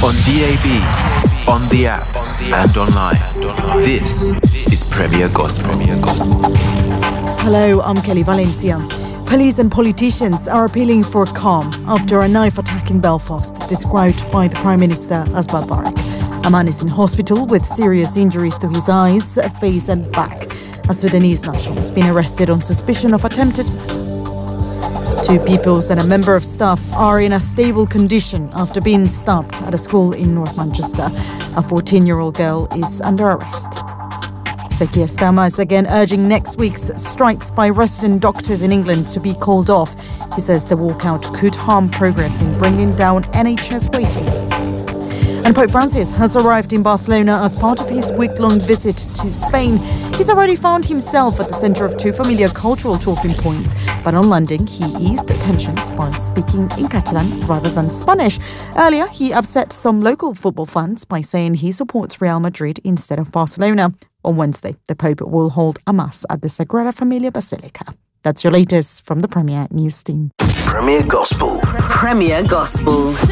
on DAB, on the app, and online. This is Premier Gospel. Hello, I'm Kelly Valencia. Police and politicians are appealing for calm after a knife attack in Belfast, described by the Prime Minister as barbaric. A man is in hospital with serious injuries to his eyes, face and back. A Sudanese national has been arrested on suspicion of attempted murder. 2 pupils and a member of staff are in a stable condition after being stabbed at a school in North Manchester. A 14-year-old girl is under arrest. Sir Keir Starmer is again urging next week's strikes by resident doctors in England to be called off. He says the walkout could harm progress in bringing down NHS waiting lists. And Pope Francis has arrived in Barcelona as part of his week-long visit to Spain. He's already found himself at the centre of 2 familiar cultural talking points. But on landing, he eased tensions by speaking in Catalan rather than Spanish. Earlier, he upset some local football fans by saying he supports Real Madrid instead of Barcelona. On Wednesday, the Pope will hold a Mass at the Sagrada Familia Basilica. That's your latest from the Premier News team. Premier Gospel. Premier Gospel.